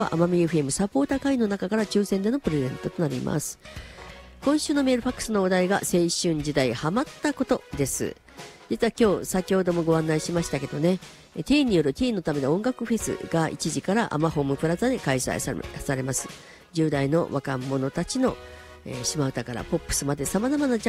奄美 FM サポーター会の中から抽選でのプレゼントとなります。今週のメールファックスのお題が青春時代ハマったことです。実は今日先ほどもご案内しましたけどね、ティーンによるティーンのための音楽フェスが1時からアマホームプラザで開催されます。10代の若者たちの、島唄からポップスまで様々なジャンル